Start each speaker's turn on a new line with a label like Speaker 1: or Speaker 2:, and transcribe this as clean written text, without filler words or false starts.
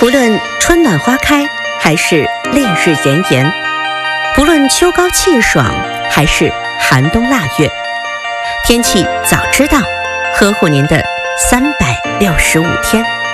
Speaker 1: 不论春暖花开，还是烈日炎炎；不论秋高气爽，还是寒冬腊月，天气早知道，呵护您的365天。